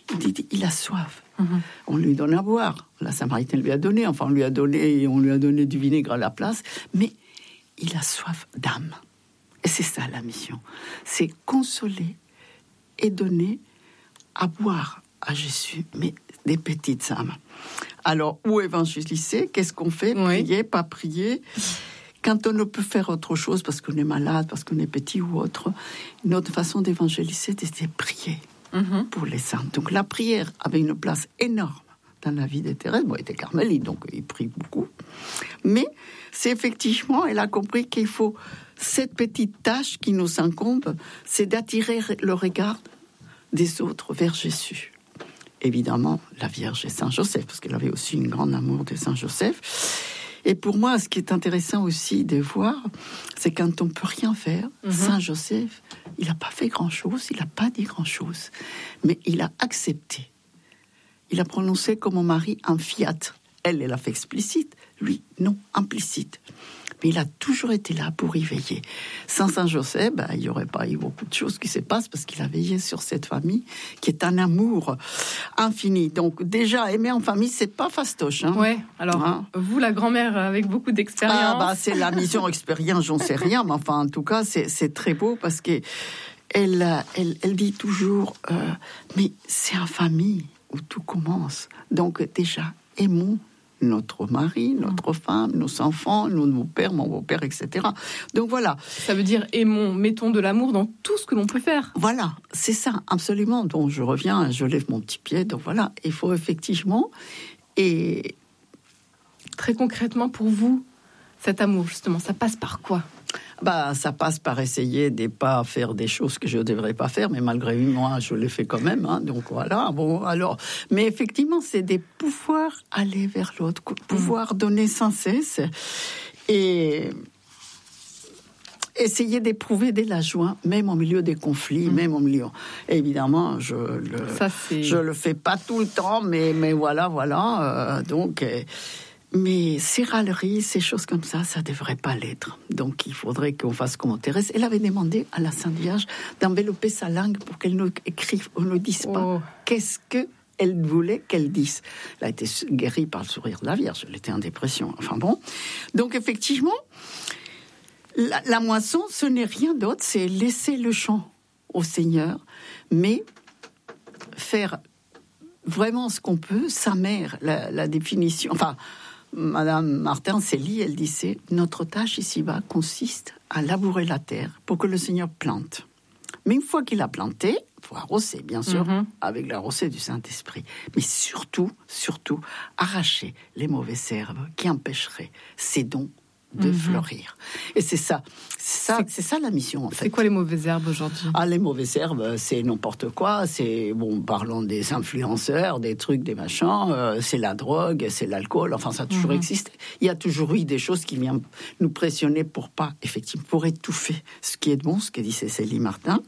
il a soif. On lui donne à boire. La Samaritaine lui a donné, on lui a donné du vinaigre à la place, mais il a soif d'âme. Et c'est ça la mission. C'est consoler et donner à boire à Jésus, mais des petites âmes. Alors, où évangéliser? Qu'est-ce qu'on fait? Prier, pas prier? Quand on ne peut faire autre chose, parce qu'on est malade, parce qu'on est petit ou autre, une autre façon d'évangéliser, c'est de prier pour les saints. Donc la prière avait une place énorme dans la vie de Thérèse. Bon, elle était carmélite, donc il prie beaucoup. Mais c'est effectivement, elle a compris qu'il faut cette petite tâche qui nous incombe, c'est d'attirer le regard des autres vers Jésus. Évidemment, la Vierge et Saint Joseph, parce qu'elle avait aussi un grand amour de Saint Joseph. Et pour moi, ce qui est intéressant aussi de voir, c'est quand on ne peut rien faire, Saint Joseph, il n'a pas fait grand-chose, il n'a pas dit grand-chose, mais il a accepté. Il a prononcé comme mon mari un fiat. Elle l'a fait explicite, lui, non, implicite. Mais il a toujours été là pour y veiller. Sans Saint Joseph, il n'y aurait pas eu beaucoup de choses qui se passent parce qu'il a veillé sur cette famille qui est un amour infini. Donc déjà, aimer en famille, c'est pas fastoche. Ouais. Alors vous, la grand-mère avec beaucoup d'expérience. C'est la mission expérience, j'en sais rien, mais enfin en tout cas, c'est très beau parce que elle dit toujours, mais c'est en famille où tout commence. Donc déjà, aimons notre mari, notre femme, nos enfants, nos pères, mon beau-père, etc. Donc voilà. Ça veut dire mettons de l'amour dans tout ce que l'on peut faire. Voilà, c'est ça, absolument. Donc je reviens, je lève mon petit pied. Donc voilà, il faut effectivement... Et très concrètement pour vous, cet amour, justement, ça passe par quoi ? Ça passe par essayer de ne pas faire des choses que je ne devrais pas faire, mais malgré moi, je les fais quand même. Donc voilà. Bon, alors, mais effectivement, c'est de pouvoir aller vers l'autre, pouvoir donner sans cesse et essayer d'éprouver de la joie, même au milieu des conflits, même au milieu. Et évidemment, je le fais pas tout le temps, mais voilà. Donc. Mais ces râleries, ces choses comme ça devrait pas l'être. Donc il faudrait qu'on fasse comme Thérèse. Elle avait demandé à la Sainte Vierge d'envelopper sa langue pour qu'elle ne écrive ou ne dise pas qu'est-ce qu'elle voulait qu'elle dise. Elle a été guérie par le sourire de la Vierge. Elle était en dépression. Enfin bon. Donc effectivement, la moisson, ce n'est rien d'autre, c'est laisser le champ au Seigneur, mais faire vraiment ce qu'on peut. Sa mère, la définition... Madame Martin Célie, elle disait « Notre tâche ici-bas consiste à labourer la terre pour que le Seigneur plante. Mais une fois qu'il a planté, il faut arroser, bien sûr, avec la rosée du Saint-Esprit. Mais surtout, arracher les mauvaises herbes qui empêcheraient ces dons de fleurir. » Et c'est ça la mission, en fait. C'est quoi les mauvaises herbes aujourd'hui ? Les mauvaises herbes, c'est n'importe quoi. Parlons des influenceurs, des trucs, des machins. C'est la drogue, c'est l'alcool. Enfin, ça a toujours existé. Il y a toujours eu des choses qui viennent nous pressionner pour étouffer ce qui est bon, ce que disait Célie Martin.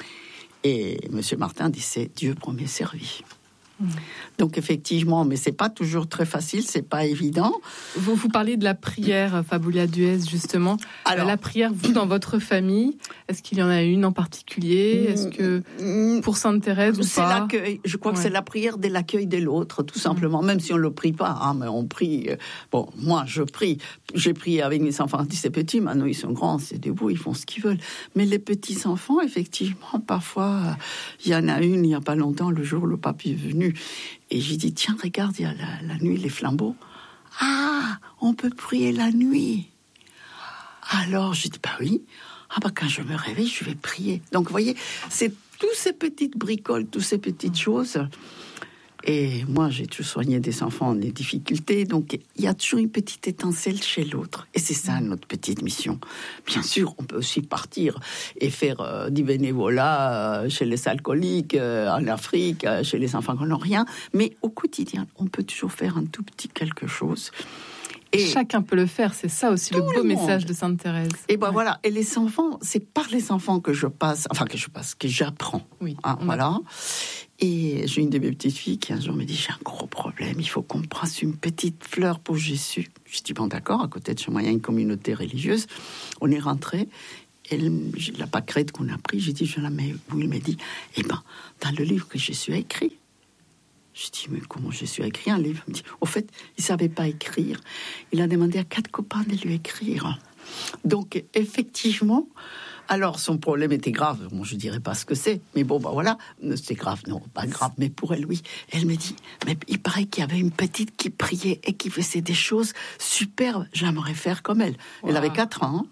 Et Monsieur Martin disait « Dieu premier servi ». Donc effectivement, mais c'est pas toujours très facile, c'est pas évident. Vous parlez de la prière, Fabulia Duez, justement. Alors, la prière, vous, dans votre famille, est-ce qu'il y en a une en particulier ? Est-ce que pour Sainte Thérèse ou c'est pas ? L'accueil. Je crois que c'est la prière de l'accueil de l'autre, tout simplement. Même si on le prie pas, mais on prie. Bon, moi, je prie. J'ai prié avec mes enfants quand ils étaient petits. Maintenant, ils sont grands, c'est debout, ils font ce qu'ils veulent. Mais les petits enfants, effectivement, parfois, il y en a une, il y a pas longtemps, le jour où le papy est venu. Et j'ai dit, tiens, regarde, il y a la nuit, les flambeaux. On peut prier la nuit. Alors, j'ai dit, oui. Quand je me réveille, je vais prier. Donc, vous voyez, c'est toutes ces petites bricoles, toutes ces petites choses. Et moi, j'ai toujours soigné des enfants en difficultés. Donc, il y a toujours une petite étincelle chez l'autre. Et c'est ça, notre petite mission. Bien sûr, on peut aussi partir et faire du bénévolat chez les alcooliques, en Afrique, chez les enfants qui n'ont rien. Mais au quotidien, on peut toujours faire un tout petit quelque chose. Et chacun peut le faire, c'est ça aussi le beau message de Sainte Thérèse. Et voilà. Et les enfants, c'est par les enfants que j'apprends. Oui. Voilà. Et j'ai une de mes petites filles qui un jour me dit, j'ai un gros problème, il faut qu'on presse une petite fleur pour Jésus. Je dis, bon d'accord, à côté de chez moi, il y a une communauté religieuse. On est rentré, et la pâquerette qu'on a pris, j'ai dit, je la mets où? Il m'a dit, dans le livre que Jésus a écrit, Je dis, mais comment Jésus a écrit un livre? Il me dit, au fait, il ne savait pas écrire. Il a demandé à 4 copains de lui écrire. Donc, effectivement, alors son problème était grave. Bon, je ne dirais pas ce que c'est, mais bon, voilà, c'est grave, non, pas grave, mais pour elle, oui. Elle me dit, mais il paraît qu'il y avait une petite qui priait et qui faisait des choses superbes. J'aimerais faire comme elle. Wow. Elle avait 4 ans, hein.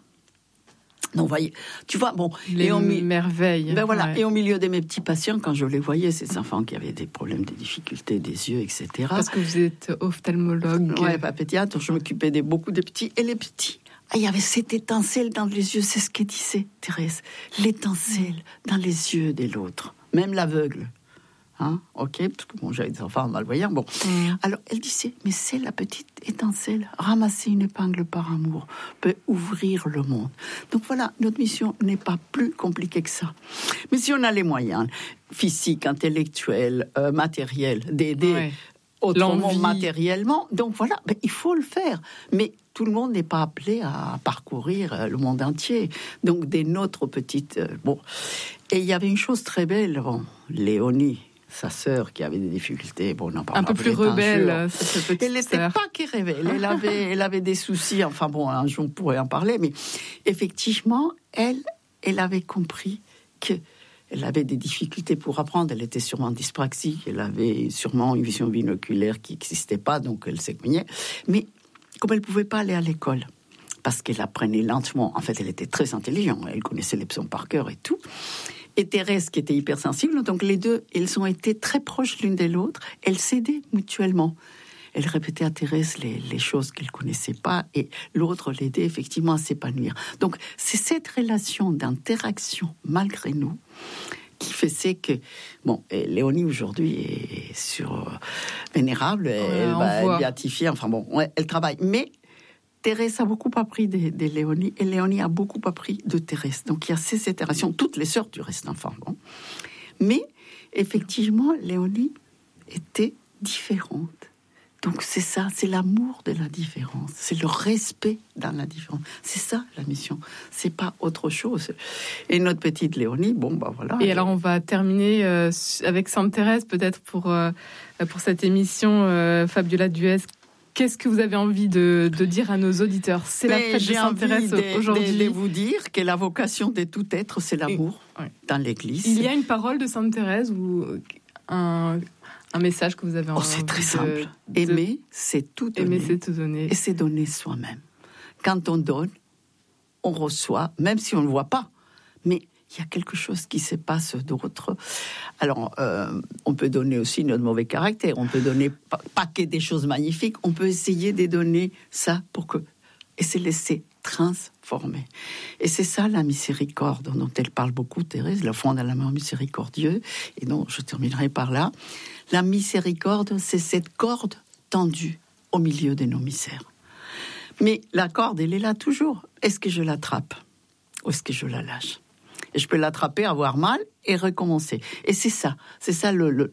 Donc, voyez, tu vois, bon. Les merveilles. Ben voilà, ouais. Et au milieu de mes petits patients, quand je les voyais, ces enfants qui avaient des problèmes, des difficultés des yeux, etc. Parce que vous êtes ophtalmologue. Oui, pas pédiatre, je m'occupais de beaucoup des petits. Et les petits, il y avait cette étincelle dans les yeux, c'est ce qu'elle disait, Thérèse. L'étincelle dans les yeux de l'autre, même l'aveugle. Hein, ok, parce que bon, j'avais des enfants malvoyants. Bon, alors elle disait, mais c'est la petite étincelle. Ramasser une épingle par amour peut ouvrir le monde. Donc voilà, notre mission n'est pas plus compliquée que ça. Mais si on a les moyens physiques, intellectuels, matériels, d'aider autrement matériellement, donc voilà, ben, il faut le faire. Mais tout le monde n'est pas appelé à parcourir le monde entier. Donc des nôtres petites, bon. Et il y avait une chose très belle, bon, Léonie, sa sœur qui avait des difficultés, bon, on en parlera un peu plus rebelle, cette petite elle n'était pas qui rebelle, elle avait des soucis, enfin bon, un jour on pourrait en parler, mais effectivement, elle avait compris qu'elle avait des difficultés pour apprendre, elle était sûrement dyspraxique, elle avait sûrement une vision binoculaire qui n'existait pas, donc elle s'éloignait, mais comme elle ne pouvait pas aller à l'école, parce qu'elle apprenait lentement, en fait elle était très intelligente, elle connaissait les psaumes par cœur et tout, et Thérèse qui était hypersensible, donc les deux, elles ont été très proches l'une de l'autre, elles s'aidaient mutuellement. Elle répétait à Thérèse les choses qu'elle ne connaissait pas, et l'autre l'aidait effectivement à s'épanouir. Donc c'est cette relation d'interaction, malgré nous, qui faisait que, bon, Léonie aujourd'hui est vénérable, elle va être béatifiée, enfin bon, elle travaille, mais Thérèse a beaucoup appris de Léonie, et Léonie a beaucoup appris de Thérèse. Donc il y a ces itérations, toutes les sœurs du reste, enfin bon. Mais effectivement, Léonie était différente. Donc c'est ça, c'est l'amour de la différence, c'est le respect dans la différence. C'est ça la mission, c'est pas autre chose. Et notre petite Léonie, bon bah voilà. Et alors on va terminer avec Sainte Thérèse peut-être pour cette émission Fabiola Duez. Qu'est-ce que vous avez envie de dire à nos auditeurs? C'est la fête de Sainte Thérèse aujourd'hui. De vous dire que la vocation de tout être, c'est l'amour dans l'Église. Il y a une parole de Sainte Thérèse ou un message que vous avez envie c'est très simple. Aimer, c'est tout donner. Aimer, c'est tout donner. Et c'est donner soi-même. Quand on donne, on reçoit, même si on ne le voit pas. Mais il y a quelque chose qui se passe d'autre. Alors, on peut donner aussi notre mauvais caractère. On peut donner pas que des choses magnifiques. On peut essayer de donner ça et se laisser transformer. Et c'est ça la miséricorde dont elle parle beaucoup, Thérèse, le fond de l'amour miséricordieux. Et donc, je terminerai par là. La miséricorde, c'est cette corde tendue au milieu de nos misères. Mais la corde, elle est là toujours. Est-ce que je l'attrape ou est-ce que je la lâche? Et je peux l'attraper, avoir mal et recommencer. Et c'est ça le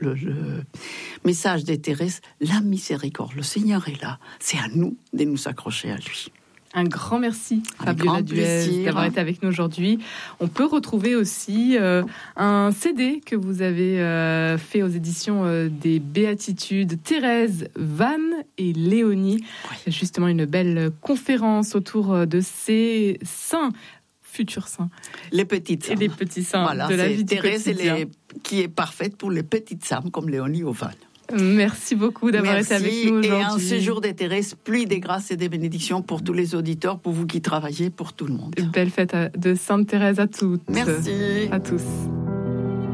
message de Thérèse, la miséricorde. Le Seigneur est là. C'est à nous de nous accrocher à lui. Un grand merci, Fabiola Duez, d'avoir été avec nous aujourd'hui. On peut retrouver aussi un CD que vous avez fait aux éditions des Béatitudes, Thérèse, Vannes et Léonie. Oui. Justement, une belle conférence autour de ces saints, futurs saints. Les petites saints. Et les petits saints de la vie du quotidien. Thérèse qui est parfaite pour les petites saints comme Léonie ou Vannes. Merci beaucoup d'avoir été avec nous aujourd'hui. Et un séjour de Thérèse, pluie des grâces et des bénédictions pour tous les auditeurs, pour vous qui travaillez, pour tout le monde. Belle fête de Sainte Thérèse à toutes. Merci. À tous.